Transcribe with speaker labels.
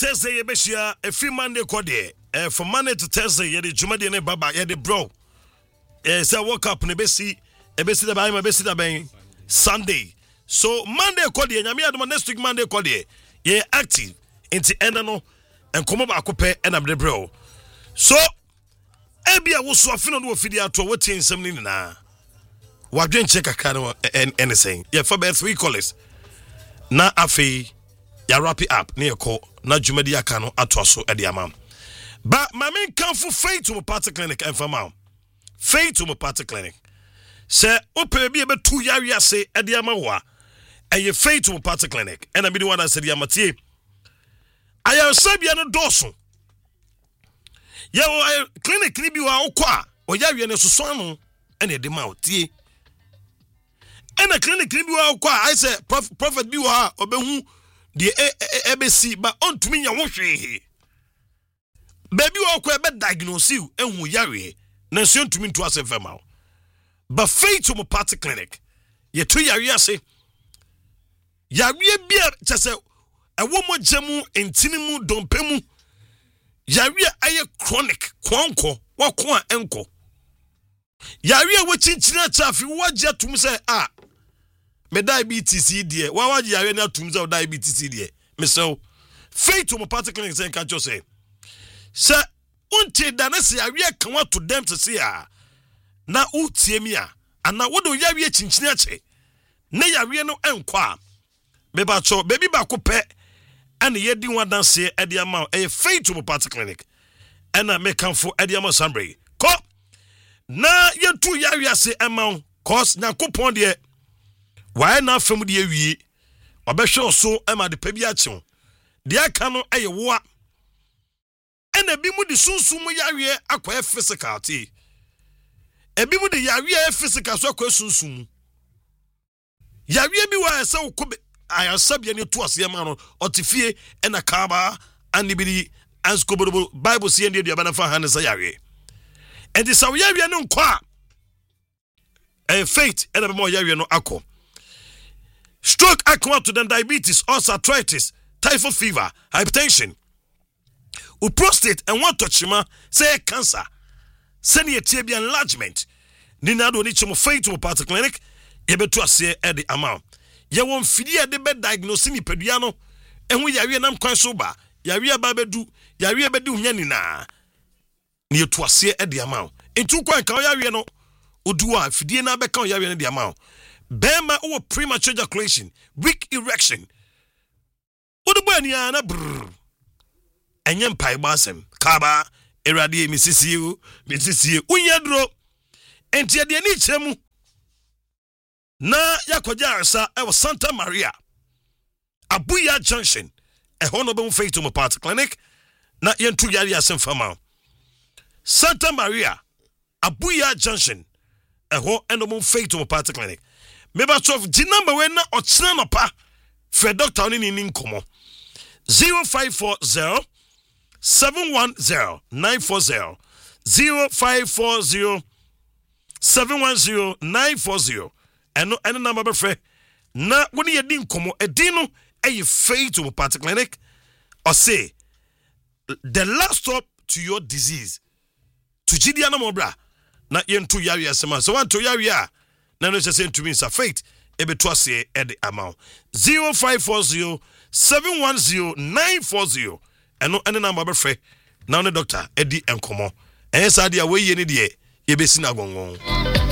Speaker 1: Thursday yebeshia every Monday kode from Monday to Thursday ye de jumade ne baba ye de bro say woke up ne besi da ba besi da ben Sunday so Monday kode nyame adom next week Monday kode ye active into enano and come ba akopɛ enam de bro so ebia wo so afino no ofidi ato wo tin nsɛm ni na wadwen check akra no anything ye for 3 callers na afei ya wrap it up na yeko na dwumadi aka no atoso e de amam ba mamen kanfo Faith Homeopathy Clinic and fama Faith Homeopathy Clinic se ope bi e betu yare ase e de amawa eye Faith Homeopathy Clinic and abi de one ase de amatie aya sabia no doso ye clinic ni bi wa okwa o yare ne soso anu ene de ma otie ena clinic ni bi wa okwa I say prophet bi wa obehu the ABC ba ontumi nya wo hwe baby wo ko ebe diagnose you ehu yare na nso ontumi ntu ase fema ba Faith Homeopathy Clinic ye to yare ase yare bia chese ewo mo gemu entinimu dompemu yare aye chronic kwanko wako a enko yare wo chinchina chafi wo gye atum se me diabetes die wa yare na atum se diabetes die me so Faith Homeopathy Clinic say kan say unti da na se yare kan wa to dem to say na utie mi ana wo do yare chinchina ache na yare no enko a me ba cho baby ba ko pe and ye di one dance e de ama e Faith Homeopathy Clinic and na me kan fo e de ama Sunday ko na ye tu yare ase ama cause na kopon de why na fam de awie obehwe so ema de pa bi ache de aka no eye wo ena bi mu de sunsun mu yare akwa physical ti ebi mu de yare physical so akwa sunsun yare bi wa se ukobe ayasabia ne to ase ma no otifie ena kaba anibidi anskobodo Bible see ndie duaba na fa han se yare and the saw yare no nkwa Faith ena be mo yare no akọ stroke akwa to them diabetes arthritis typhoid fever hypertension u prostate and want to chima say cancer send ye tibia enlargement ni na do ni chimo Faith Homeopathy Clinic ye beto ase e de amount ye won fidi e de be diagnose ni padua no ehu yare nam kwan so ba yare ba bedu yare bedu nya ni na ni eto ase e de amount entu kwan kan yare no oduwa fidi na be kan yare no de amount bema o premature ejaculation weak erection udubani ana brr enye mpai basem kaba erade misisi unyadro enti de ni chemu na yakwaja asa e Santa Maria Abuya Junction e hono be Faith Homeopathy Clinic na yentu yare asem fama Santa Maria Abuya Junction e ho eno Faith Homeopathy Clinic meba of the number when na ochina no pa for doctor ni nkomo 0540 710 940 0540 710 940 eno number be frɛ na woni yedi nkomo edin no eye Faith Homeopathy Clinic or say the last stop to your disease to jidia na mobra na yentu yare asema so want to yare na no say to me sa Faith ebeto ase e de amount 0540 710 940 eno number be frɛ na no doctor edi enkomo ensa dia we ye ni de ye besi na gongon